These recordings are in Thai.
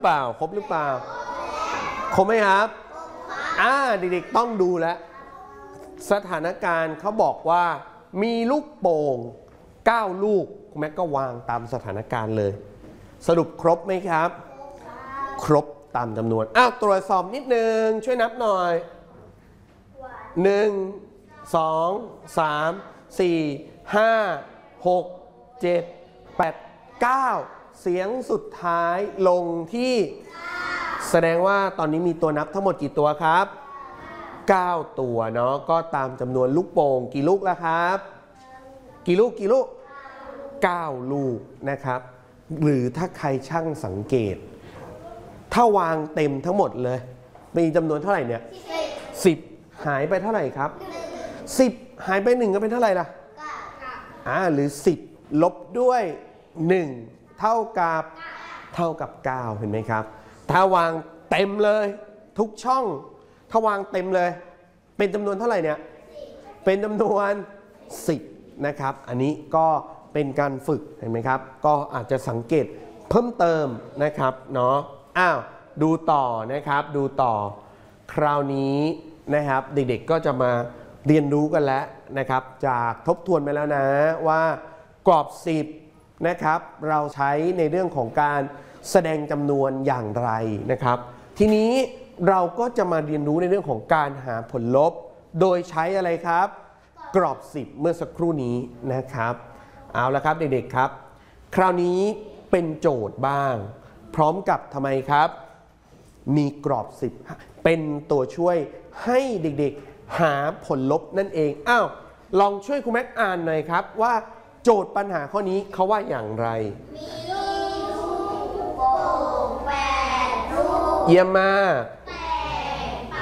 เปล่าครบหรือเปล่าครบไหมครับเด็กๆต้องดูแลสถานการณ์เขาบอกว่ามีลูกโป่ง9ลูกคุณแม่ก็วางตามสถานการณ์เลยสรุปครบไหมครับครบตามจำนวนตรวจสอบนิดนึงช่วยนับหน่อย1 2 3 4 5 6 7 8 9เสียงสุดท้ายลงที่แสดงว่าตอนนี้มีตัวนับทั้งหมดกี่ตัวครับ9ตัวเนาะก็ตามจำนวนลูกโป่งกี่ลูกแล้วครับกี่ลูก9ลูกนะครับหรือถ้าใครช่างสังเกตถ้าวางเต็มทั้งหมดเลยมีจำนวนเท่าไหร่เนี่ย10หายไปเท่าไหร่ครับ10หายไป1ก็เป็นเท่าไหร่ล่ะหรือ10ลบด้วย1เท่ากับ9เห็นไหมครับถ้าวางเต็มเลยทุกช่องถ้าวางเต็มเลยเป็นจำนวนเท่าไหร่เนี่ยเป็นจำนวน10นะครับอันนี้ก็เป็นการฝึกเห็นไหมครับก็อาจจะสังเกตเพิ่มเติมนะครับเนาะดูต่อนะครับดูต่อคราวนี้นะครับเด็กๆก็จะมาเรียนรู้กันแล้วนะครับจากทบทวนไปแล้วนะว่ากรอบ10นะครับเราใช้ในเรื่องของการแสดงจำนวนอย่างไรนะครับทีนี้เราก็จะมาเรียนรู้ในเรื่องของการหาผลลบโดยใช้อะไรครับกรอบ10เมื่อสักครู่นี้นะครับเอาละครับเด็กๆครับคราวนี้เป็นโจทย์บ้างพร้อมกับทำไมครับมีกรอบ10เป็นตัวช่วยให้เด็กๆหาผลลบนั่นเองลองช่วยครูแม็กอ่านหน่อยครับว่าโจทย์ปัญหาข้อนี้เขาว่าอย่างไรมีลูกโป่ง8ลูกเยี่ยมมากแตกไป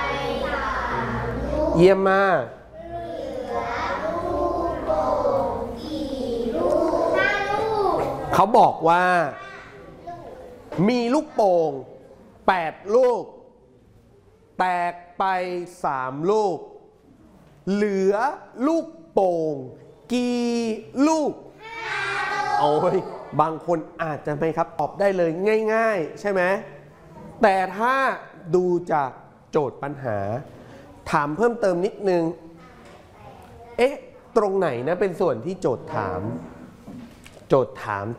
3ลูกเยี่ยมมากเหลือลูกโป่งกี่ลูก5ลูกเขาบอกว่ามีลูกโป่ง8ลูกแตกไป3ลูกเหลือลูกโป่งกี่ลูกโอ้ยบางคนอาจจะไม่ครับตอบได้เลยง่ายๆใช่ไหมแต่ถ้าดูจากโจทย์ปัญหาถามเพิ่มเติมนิดนึงตรงไหนนะเป็นส่วนที่โจทย์ถามเหลือ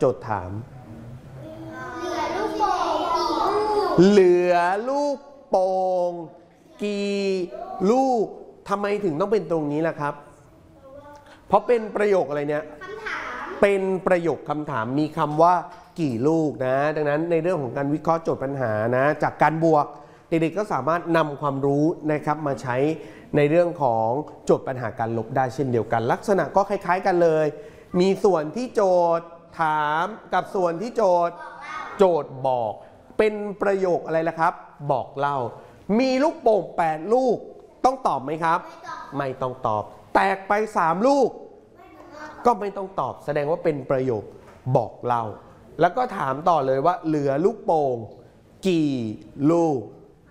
ลูกโป่งเหลือลูกโป่งกี่ลูกทำไมถึงต้องเป็นตรงนี้ล่ะครับเพราะเป็นประโยคอะไรเนี่ยเป็นประโยคคำถามมีคำว่ากี่ลูกนะดังนั้นในเรื่องของการวิเคราะห์โจทย์ปัญหานะจากการบวกเด็กๆก็สามารถนำความรู้นะครับมาใช้ในเรื่องของโจทย์ปัญหาการลบได้เช่นเดียวกันลักษณะก็คล้ายๆกันเลยมีส่วนที่โจทย์ถามกับส่วนที่โจทย์บอกเป็นประโยคอะไรล่ะครับบอกเล่ามีลูกโป่ง8ลูกต้องตอบไหมครับไม่ต้องตอบแตกไป3ลูกก็ไม่ต้องตอบแสดงว่าเป็นประโยคบอกเล่าแล้วก็ถามต่อเลยว่าเหลือลูกโป่งกี่ลูก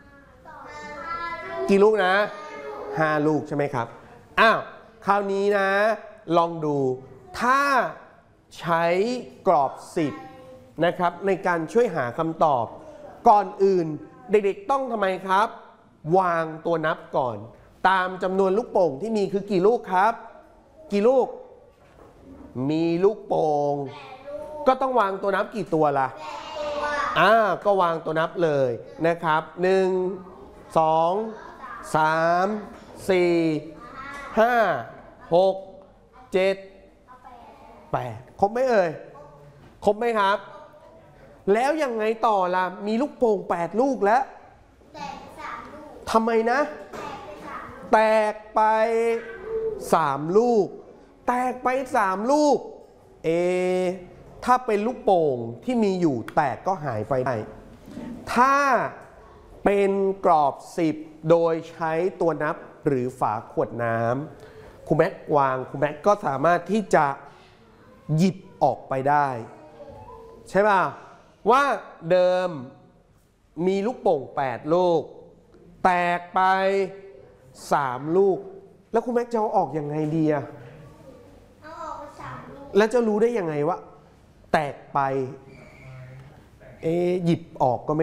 นะ5ลูกใช่ไหมครับคราวนี้นะลองดูถ้าใช้กรอบ10นะครับในการช่วยหาคำตอบก่อนอื่นเด็กๆต้องทำไมครับวางตัวนับก่อนตามจำนวนลูกโป่งที่มีคือกี่ลูกครับกี่ลูกมีลูกโป่งก็ต้องวางตัวนับกี่ตัวล่ะก็วางตัวนับเลยนะครับ1 2 3 4 5 6 7 8ครบไหมเอ่ยครบไหมครับแล้วยังไงต่อล่ะมีลูกโป่ง8ลูกแล้วทำไมนะแตกไป3ลูกถ้าเป็นลูกโป่งที่มีอยู่แตกก็หายไปได้ถ้าเป็นกรอบ10โดยใช้ตัวนับหรือฝาขวดน้ำครูแม็กวางครูแม็กก็สามารถที่จะหยิบออกไปได้ใช่ป่ะว่าเดิมมีลูกโป่ง8ลูกแตกไป3ลูกแล้วครูแม็กจะเอาออกยังไงดีเอาออก3ลูกแล้วจะรู้ได้ยังไงว่าแตกไปหยิบออกก็ไม่